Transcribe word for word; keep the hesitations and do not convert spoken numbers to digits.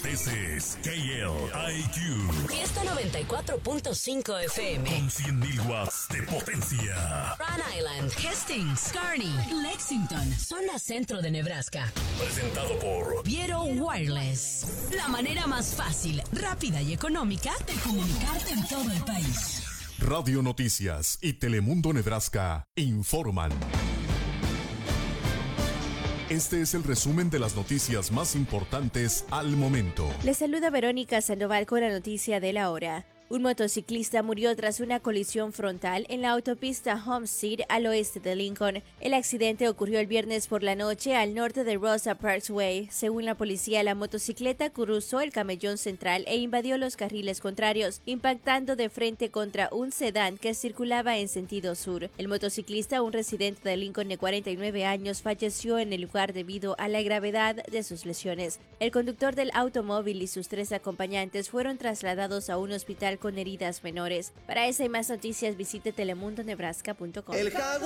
This is K L I Q. Fiesta noventa y cuatro punto cinco F M. Con cien mil watts de potencia. Rhode Island, Hastings, Kearney, Lexington, zona centro de Nebraska. Presentado por Viero Wireless. La manera más fácil, rápida y económica de comunicarte en todo el país. Radio Noticias y Telemundo Nebraska informan. Este es el resumen de las noticias más importantes al momento. Les saluda Verónica Sandoval con la noticia de la hora. Un motociclista murió tras una colisión frontal en la autopista Homestead al oeste de Lincoln. El accidente ocurrió el viernes por la noche al norte de Rosa Parks Way. Según la policía, la motocicleta cruzó el camellón central e invadió los carriles contrarios, impactando de frente contra un sedán que circulaba en sentido sur. El motociclista, un residente de Lincoln de cuarenta y nueve años, falleció en el lugar debido a la gravedad de sus lesiones. El conductor del automóvil y sus tres acompañantes fueron trasladados a un hospital con heridas menores. Para esa y más noticias visite telemundo nebraska punto com. El jaguar